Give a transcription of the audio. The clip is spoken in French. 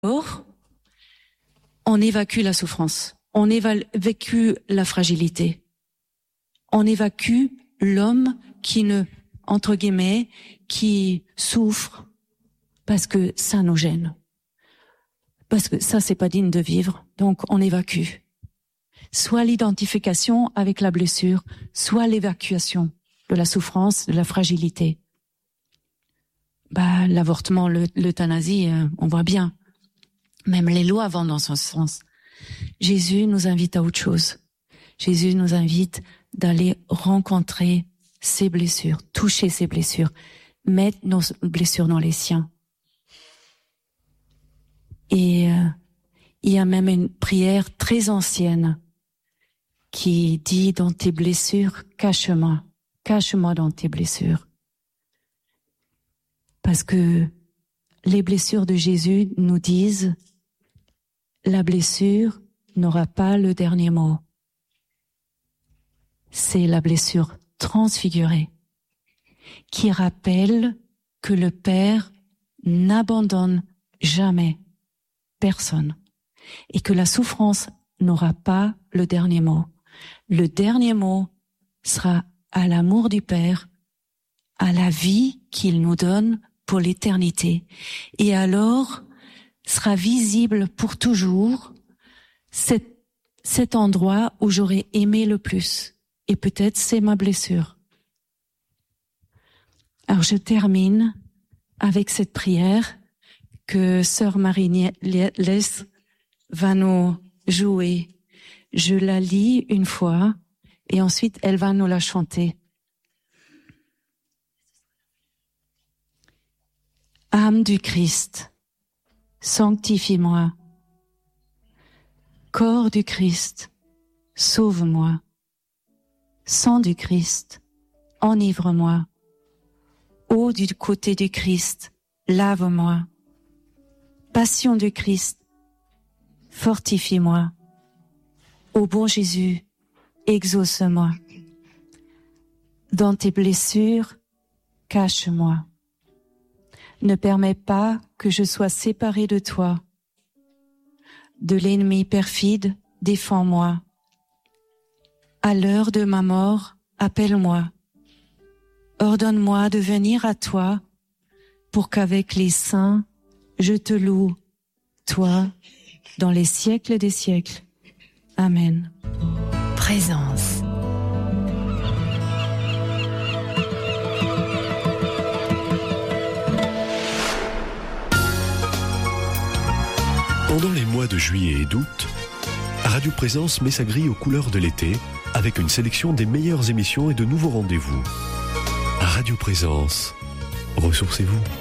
Or, on évacue la souffrance, on évacue la fragilité, on évacue l'homme qui entre guillemets, qui souffre parce que ça nous gêne. Parce que ça, c'est pas digne de vivre, donc on évacue. Soit l'identification avec la blessure, soit l'évacuation de la souffrance, de la fragilité. L'avortement, l'euthanasie, on voit bien. Même les lois vont dans ce sens. Jésus nous invite à autre chose. Jésus nous invite d'aller rencontrer ses blessures, toucher ses blessures, mettre nos blessures dans les siens. Et il y a même une prière très ancienne qui dit dans tes blessures, cache-moi dans tes blessures. Parce que les blessures de Jésus nous disent, la blessure n'aura pas le dernier mot. C'est la blessure transfigurée qui rappelle que le Père n'abandonne jamais personne et que la souffrance n'aura pas le dernier mot. Le dernier mot sera à l'amour du Père, à la vie qu'il nous donne pour l'éternité. Et alors sera visible pour toujours cet endroit où j'aurais aimé le plus. Et peut-être c'est ma blessure. Alors je termine avec cette prière que sœur Marie-Lès va nous jouer. Je la lis une fois et ensuite elle va nous la chanter. Âme du Christ, sanctifie-moi. Corps du Christ, sauve-moi. Sang du Christ, enivre-moi. Eau du côté du Christ, lave-moi. Passion du Christ, fortifie-moi. Ô bon Jésus, exauce-moi. Dans tes blessures, cache-moi. Ne permets pas que je sois séparé de toi. De l'ennemi perfide, défends-moi. À l'heure de ma mort, appelle-moi. Ordonne-moi de venir à toi pour qu'avec les saints, je te loue, toi, dans les siècles des siècles. Amen. Présence. Pendant les mois de juillet et d'août, Radio Présence met sa grille aux couleurs de l'été avec une sélection des meilleures émissions et de nouveaux rendez-vous. Radio Présence, ressourcez-vous.